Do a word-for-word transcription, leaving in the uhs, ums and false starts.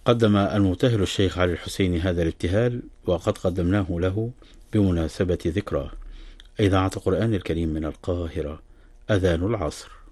قدم المبتهل الشيخ علي الحسيني هذا الابتهال، وقد قدمناه له بمناسبة ذكراه. إذاعة القرآن الكريم من القاهرة، أذان العصر.